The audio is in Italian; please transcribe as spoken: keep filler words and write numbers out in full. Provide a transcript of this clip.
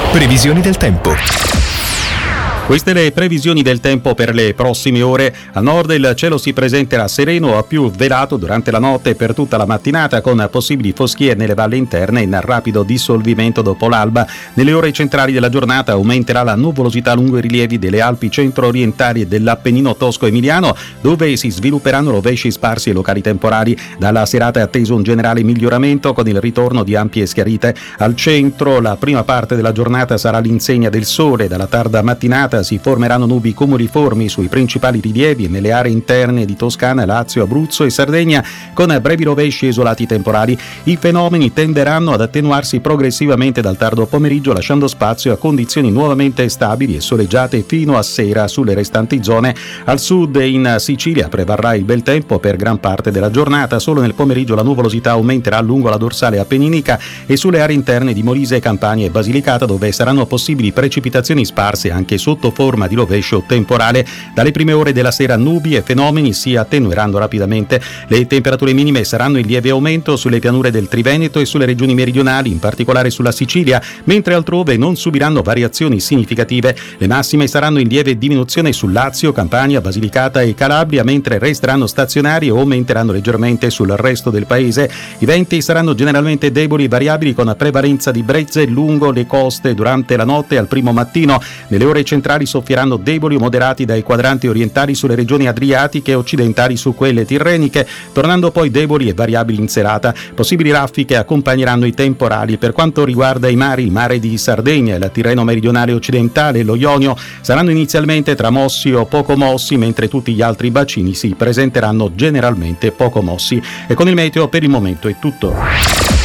Previsioni del tempo. Queste le previsioni del tempo per le prossime ore. A nord il cielo si presenterà sereno a più velato durante la notte e per tutta la mattinata, con possibili foschie nelle valli interne in rapido dissolvimento dopo l'alba. Nelle ore centrali della giornata aumenterà la nuvolosità lungo i rilievi delle Alpi centro-orientali e dell'Appennino tosco-emiliano, dove si svilupperanno rovesci sparsi e locali temporali. Dalla serata è atteso un generale miglioramento con il ritorno di ampie schiarite. Al centro la prima parte della giornata sarà all'insegna del sole. Dalla tarda mattinata si formeranno nubi cumuliformi sui principali rilievi e nelle aree interne di Toscana, Lazio, Abruzzo e Sardegna, con brevi rovesci isolati temporali. I fenomeni tenderanno ad attenuarsi progressivamente dal tardo pomeriggio, lasciando spazio a condizioni nuovamente stabili e soleggiate fino a sera sulle restanti zone. Al sud e in Sicilia prevarrà il bel tempo per gran parte della giornata. Solo nel pomeriggio la nuvolosità aumenterà lungo la dorsale appenninica e sulle aree interne di Molise, Campania e Basilicata, dove saranno possibili precipitazioni sparse anche sotto forma di rovescio temporale. Dalle prime ore della sera nubi e fenomeni si attenueranno rapidamente. Le temperature minime saranno in lieve aumento sulle pianure del Triveneto e sulle regioni meridionali, in particolare sulla Sicilia, mentre altrove non subiranno variazioni significative. Le massime saranno in lieve diminuzione su Lazio, Campania, Basilicata e Calabria, mentre resteranno stazionari o aumenteranno leggermente sul resto del paese. I venti saranno generalmente deboli e variabili, con prevalenza di brezze lungo le coste durante la notte e al primo mattino. Nelle ore centrali soffieranno deboli o moderati dai quadranti orientali sulle regioni adriatiche e occidentali su quelle tirreniche, tornando poi deboli e variabili in serata. Possibili raffiche accompagneranno i temporali. Per quanto riguarda i mari, il mare di Sardegna, il Tirreno meridionale occidentale e lo Ionio saranno inizialmente tramossi o poco mossi, mentre tutti gli altri bacini si presenteranno generalmente poco mossi. E con il meteo per il momento è tutto.